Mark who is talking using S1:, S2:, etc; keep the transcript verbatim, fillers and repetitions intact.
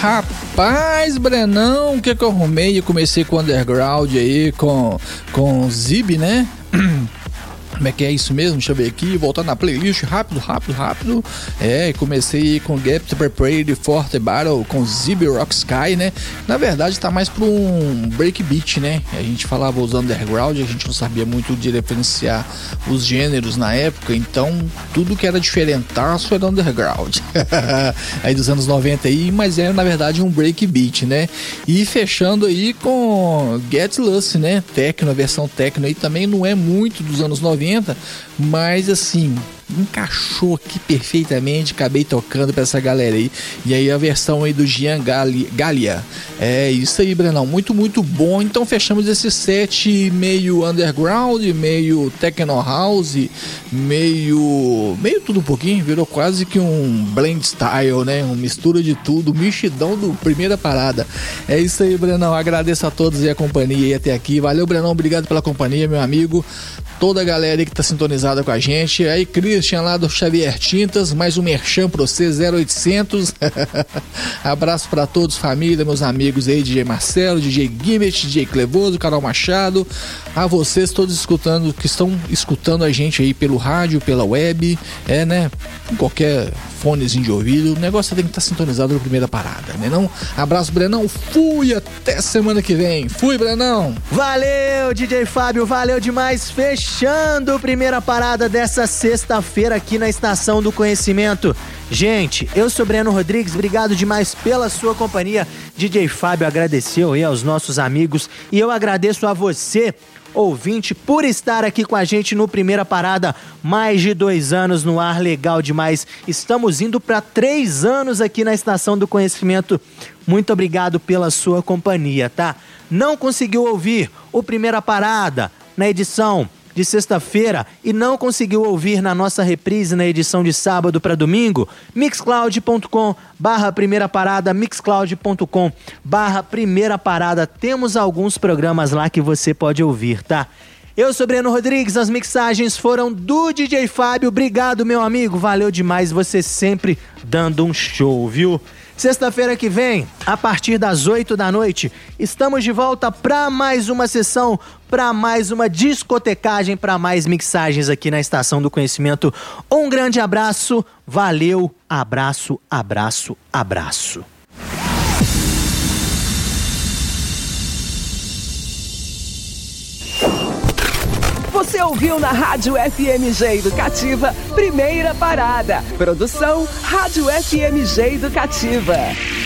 S1: Rapaz, Brenão, o que que eu arrumei? Eu comecei com o Underground aí, com, com Zib, né? Como é que é isso mesmo? Deixa eu ver aqui, voltar na playlist, rápido, rápido, rápido. É, comecei com Get Prepared for the Battle, com Zib Rock Sky, né? Na verdade tá mais pra um breakbeat, né? A gente falava os underground, a gente não sabia muito diferenciar os gêneros na época, então tudo que era diferentaço era underground. Aí dos anos noventa aí, mas era na verdade um breakbeat, né? E fechando aí com Get Loose, né? Techno, a versão techno aí também não é muito dos anos noventa, mas assim, encaixou aqui perfeitamente, acabei tocando pra essa galera aí. E aí a versão aí do Gian Galia. É isso aí, Brenão, muito, muito bom. Então fechamos esse set meio underground, meio techno house, meio meio tudo um pouquinho, virou quase que um blend style, né? Uma mistura de tudo, mexidão do Primeira Parada. É isso aí, Brenão, agradeço a todos e a companhia aí até aqui. Valeu, Brenão, obrigado pela companhia, meu amigo. Toda a galera aí que tá sintonizada com a gente. Aí, Christian lá do Xavier Tintas, mais um merchan pra você, zero oitocentos. Abraço pra todos, família, meus amigos aí, D J Marcelo, D J Gibbet, D J Clevoso, Carol Machado. A vocês todos escutando, que estão escutando a gente aí pelo rádio, pela web, é, né? Com qualquer fonezinho de ouvido, o negócio tem que estar sintonizado na Primeira Parada, né não? Abraço, Brenão, fui, até semana que vem. Fui, Brenão.
S2: Valeu, D J Fábio, valeu demais. Fechando a Primeira Parada dessa sexta-feira aqui na Estação do Conhecimento. Gente, eu sou Breno Rodrigues, obrigado demais pela sua companhia. D J Fábio agradeceu aí aos nossos amigos e eu agradeço a você, ouvinte, por estar aqui com a gente no Primeira Parada. Mais de dois anos no ar, legal demais. Estamos indo para três anos aqui na Estação do Conhecimento. Muito obrigado pela sua companhia, tá? Não conseguiu ouvir o Primeira Parada na edição de sexta-feira e não conseguiu ouvir na nossa reprise na edição de sábado para domingo? mixcloud ponto com barra Primeira Parada, mixcloud ponto com barra Primeira Parada. Temos alguns programas lá que você pode ouvir, tá? Eu sou Breno Rodrigues, as mixagens foram do D J Fábio. Obrigado, meu amigo, valeu demais, você sempre dando um show, viu? Sexta-feira que vem, a partir das oito da noite, estamos de volta para mais uma sessão, para mais uma discotecagem, para mais mixagens aqui na Estação do Conhecimento. Um grande abraço, valeu, abraço, abraço, abraço.
S3: Você ouviu na Rádio F M G Educativa, Primeira Parada. Produção Rádio F M G Educativa.